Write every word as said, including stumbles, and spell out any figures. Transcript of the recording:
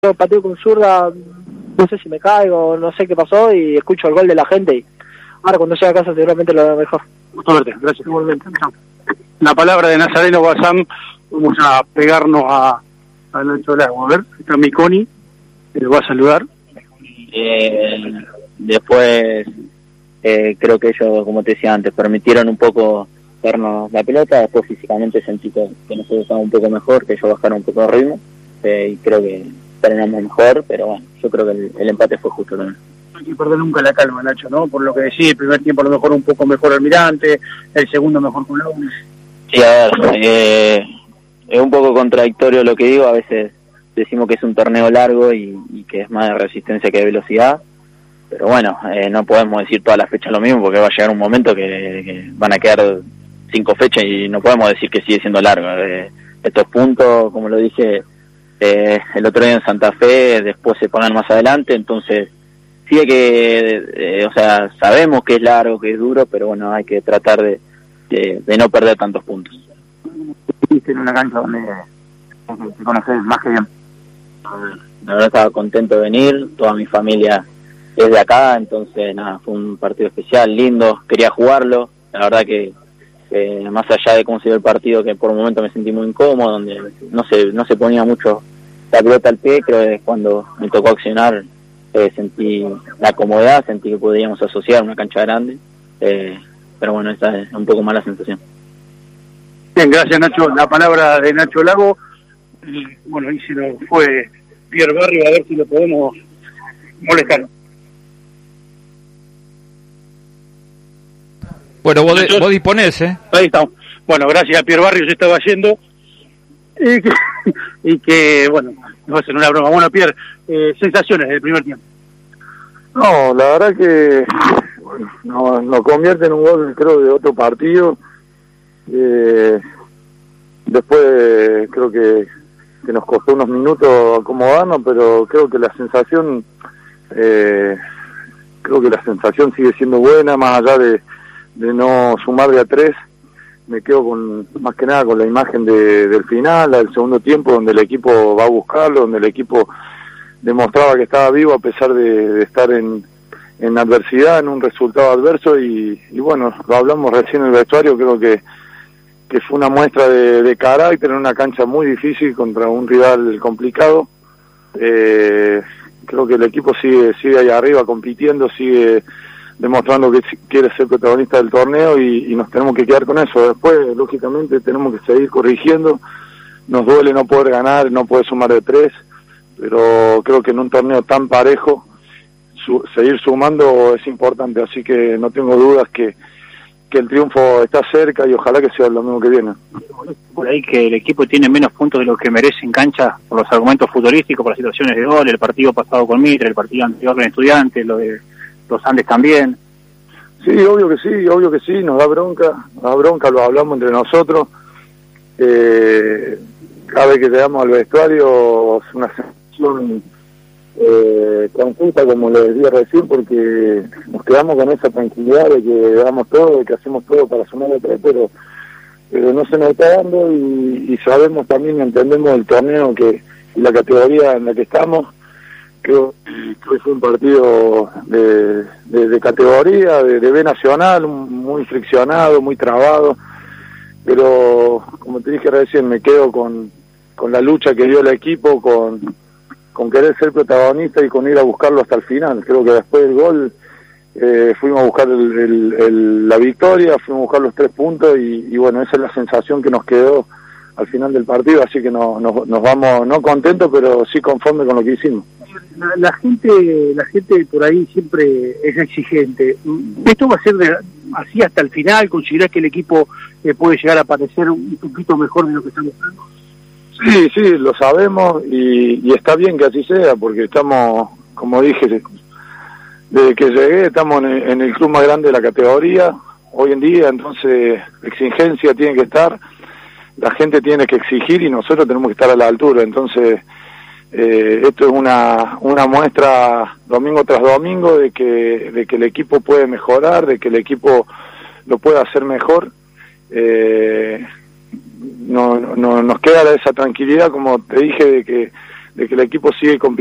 Yo pateo con zurda, no sé si me caigo, no sé qué pasó y escucho el gol de la gente y ahora cuando llegue a casa seguramente lo veo mejor. Mucha suerte, gracias. Igualmente. La palabra de Nazareno Bazán, vamos a pegarnos a, a Nacho Lago. A ver, está mi Connie, que lo va a saludar. Eh, después, eh, creo que ellos, como te decía antes, permitieron un poco darnos la pelota. Después físicamente sentí que, que nosotros estábamos un poco mejor, que ellos bajaron un poco de ritmo. Eh, y creo que terminamos mejor, pero bueno, yo creo que el, el empate fue justo también. No hay que perder nunca la calma, Nacho, ¿no? Por lo que decís, el primer tiempo a lo mejor un poco mejor Almirante, el segundo mejor Colón. Sí, a ver, eh, es un poco contradictorio lo que digo, a veces decimos que es un torneo largo y, y que es más de resistencia que de velocidad, pero bueno, eh, no podemos decir todas las fechas lo mismo porque va a llegar un momento que, que van a quedar cinco fechas y no podemos decir que sigue siendo largo. Eh, estos puntos, como lo dije eh, el otro día en Santa Fe, después se ponen más adelante, entonces sí hay que, eh, o sea, sabemos que es largo, que es duro, pero bueno, hay que tratar de, de, de no perder tantos puntos. Viste en una cancha donde te conoces más que bien. La verdad estaba contento de venir, toda mi familia es de acá, entonces nada, fue un partido especial, lindo, quería jugarlo, la verdad que eh, más allá de cómo se dio el partido, que por un momento me sentí muy incómodo, donde no se, no se ponía mucho la pelota al pie, creo que cuando me tocó accionar eh, sentí la comodidad, sentí que podíamos asociar una cancha grande, eh, pero bueno, esa es un poco más la sensación. Bien, gracias Nacho. La palabra de Nacho Lago, y bueno, y si no fue Pierre Barrio, a ver si lo podemos molestar. Bueno, vos, de, vos disponés, ¿eh? Ahí estamos. Bueno, gracias a Pierre Barrio, se estaba yendo. Y que, y que bueno, no va a ser una broma. Bueno, Pierre, eh, sensaciones del primer tiempo. No, la verdad que bueno, nos no convierte en un gol, creo, de otro partido. Eh, después creo que, que nos costó unos minutos acomodarnos, pero creo que la sensación, eh, creo que la sensación sigue siendo buena, más allá de de no sumar de a tres. Me quedo con más que nada con la imagen de, del final, del segundo tiempo, donde el equipo va a buscarlo, donde el equipo demostraba que estaba vivo a pesar de, de estar en, en adversidad, en un resultado adverso, y, y bueno, lo hablamos recién en el vestuario, creo que, que fue una muestra de, de carácter en una cancha muy difícil contra un rival complicado. Eh, creo que el equipo sigue, sigue ahí arriba compitiendo, sigue demostrando que quiere ser protagonista del torneo y, y nos tenemos que quedar con eso. Después, lógicamente, tenemos que seguir corrigiendo. Nos duele no poder ganar, no poder sumar de tres, pero creo que en un torneo tan parejo, su, seguir sumando es importante, así que no tengo dudas que, que el triunfo está cerca y ojalá que sea lo mismo que viene. Por ahí que el equipo tiene menos puntos de lo que merece en cancha por los argumentos futbolísticos, por las situaciones de gol, el partido pasado con Mitre, el partido anterior con Estudiantes, lo de los Andes también. Sí, obvio que sí, obvio que sí, nos da bronca, nos da bronca, lo hablamos entre nosotros. Eh, cada vez que llegamos al vestuario es una sensación eh, confusa, como le decía recién, porque nos quedamos con esa tranquilidad de que damos todo, de que hacemos todo para sumar de tres, pero, pero no se nos está dando y, y sabemos también, entendemos el torneo que y la categoría en la que estamos. Creo que fue un partido de, de, de categoría, de, de B nacional, muy friccionado, muy trabado, pero como te dije recién, me quedo con, con la lucha que dio el equipo, con, con querer ser protagonista y con ir a buscarlo hasta el final. Creo que después del gol eh, fuimos a buscar el, el, el, la victoria, fuimos a buscar los tres puntos y, y bueno, esa es la sensación que nos quedó al final del partido, así que no, no, nos vamos no contentos, pero sí conformes con lo que hicimos. La, la gente la gente por ahí siempre es exigente. ¿Esto va a ser de, así hasta el final? ¿Considerás que el equipo eh, puede llegar a parecer un poquito mejor de lo que está mostrando? Sí, sí, lo sabemos y, y está bien que así sea, porque estamos, como dije, desde que llegué estamos en el, en el club más grande de la categoría hoy en día, entonces exigencia tiene que estar, la gente tiene que exigir y nosotros tenemos que estar a la altura, entonces eh, esto es una una muestra domingo tras domingo de que de que el equipo puede mejorar, de que el equipo lo puede hacer mejor. Eh, no, no nos queda esa tranquilidad, como te dije, de que de que el equipo sigue compitiendo